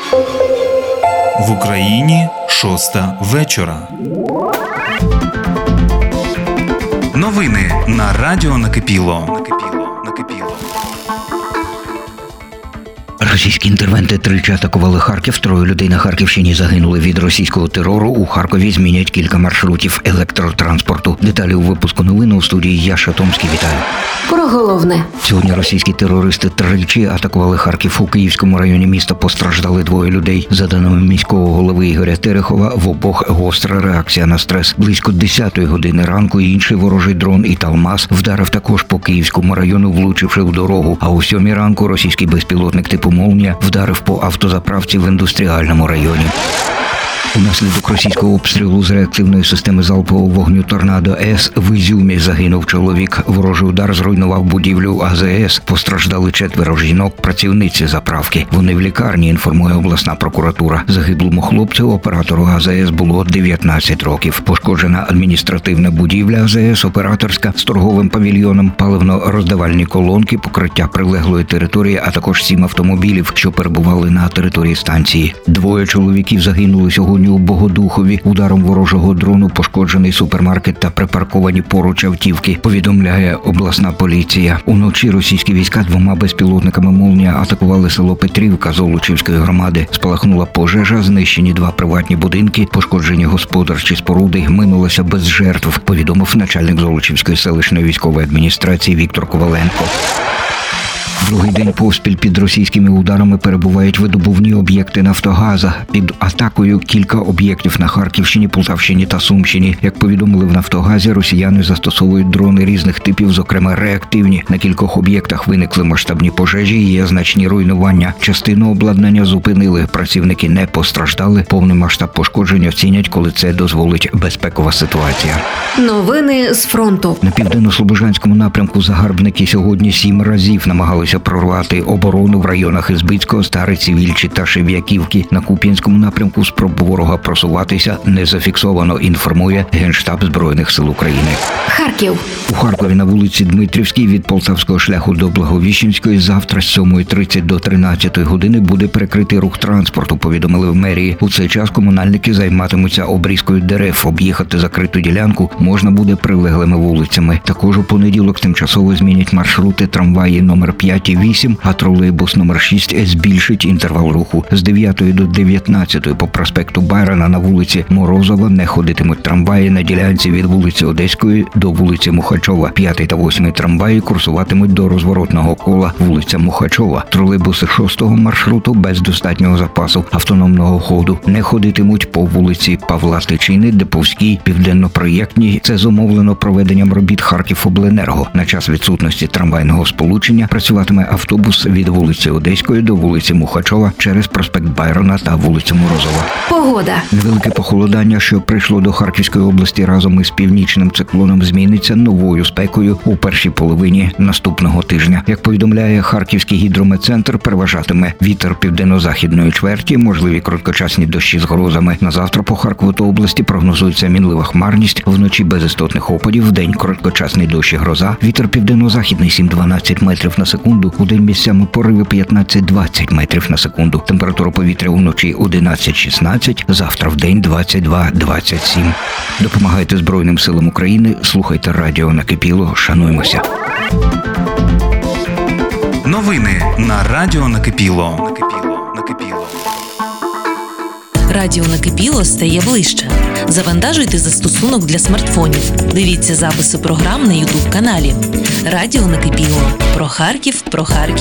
В Україні 6 вечора. Новини на радіо Накипіло. Російські інтервенти тричі атакували Харків. 3 людей на Харківщині загинули від російського терору. У Харкові змінять кілька маршрутів електротранспорту. Деталі у випуску новин у студії Яша Томський. Вітаю. Про головне. Сьогодні російські терористи тричі атакували Харків. У Київському районі міста постраждали 2 людей. За даними міського голови Ігоря Терехова, в обох гостра реакція на стрес. Близько 10-ї години ранку інший ворожий дрон «Італмас» вдарив також по Київському району, влучивши в дорогу. А о 7-й ранку російський безпілотник типу «Молнія» вдарив по автозаправці в індустріальному районі. Унаслідок російського обстрілу з реактивної системи залпового вогню «Торнадо-С» в Ізюмі загинув чоловік. Ворожий удар зруйнував будівлю АЗС. Постраждали 4 жінок, працівниці заправки. Вони в лікарні, інформує обласна прокуратура. Загиблому хлопцю, оператору АЗС, було 19 років. Пошкоджена адміністративна будівля АЗС, операторська, з торговим павільйоном, паливно-роздавальні колонки, покриття прилеглої території, а також 7 автомобілів, що перебували на території станції. 2 чоловіків загинули сьогодні у Богодухові. Ударом ворожого дрону пошкоджений супермаркет та припарковані поруч автівки, повідомляє обласна поліція. Уночі російські війська 2 безпілотниками «Молнія» атакували село Петрівка Золочівської громади. Спалахнула пожежа, знищені 2 приватні будинки, пошкоджені господарчі споруди, минулося без жертв, повідомив начальник Золочівської селищної військової адміністрації Віктор Коваленко. Другий день поспіль під російськими ударами перебувають видобувні об'єкти «Нафтогаза». Під атакою кілька об'єктів на Харківщині, Полтавщині та Сумщині. Як повідомили в «Нафтогазі», росіяни застосовують дрони різних типів, зокрема реактивні. На кількох об'єктах виникли масштабні пожежі і є значні руйнування. Частину обладнання зупинили, працівники не постраждали. Повний масштаб пошкоджень оцінять, коли це дозволить безпекова ситуація. Новини з фронту. На південно-слобожанському напрямку загарбники сьогодні 7 разів намагалися прорвати оборону в районах Ізбицького, Стариці, Вільчі та Шев'яківки. На Куп'янському напрямку спроб ворога просуватися не зафіксовано, інформує Генштаб Збройних сил України. Харків. У Харкові на вулиці Дмитрівській від Полтавського шляху до Благовіщенської завтра з 7:30 до 13 години буде перекритий рух транспорту, повідомили в мерії. У цей час комунальники займатимуться обрізкою дерев. Об'їхати закриту ділянку можна буде прилеглими вулицями. Також у понеділок тимчасово змінять маршрути трамваї номер 5 і 8, а тролейбус номер 6 збільшить інтервал руху. З 9 до 19 по проспекту Байрона на вулиці Морозова не ходитимуть трамваї на ділянці від вулиці Одеської до вулиці Мухачова. 5 та 8 трамваї курсуватимуть до розворотного кола вулиця Мухачова. Тролейбуси 6-го маршруту без достатнього запасу автономного ходу не ходитимуть по вулиці Павла Тичини, Деповській, Південно-Проєктній. Це зумовлено проведенням робіт Харківобленерго. На час відсутності трамвайного сполучення працюватиме автобус від вулиці Одеської до вулиці Мухачова через проспект Байрона та вулицю Морозова. Погода. Невелике похолодання, що прийшло до Харківської області разом із північним циклоном, зміниться новою спекою у першій половині наступного тижня. Як повідомляє Харківський гідрометцентр, переважатиме вітер південно-західної чверті, можливі короткочасні дощі з грозами. На завтра по Харкову та області прогнозується мінлива хмарність, вночі без істотних опадів, вдень короткочасний дощ і гроза, вітер південно-західний 7-12 метрів на секунду, удень місцями пориви 15-20 метрів на секунду. Температура повітря уночі 11-16, завтра вдень 22-27. Допомагайте Збройним силам України, слухайте радіо Накипіло, шануймося. Новини на радіо Накипіло. Радіо Накипіло стає ближче. Завантажуйте застосунок для смартфонів. Дивіться записи програм на YouTube-каналі. Радіо Накипіло. Про Харків, про Харків.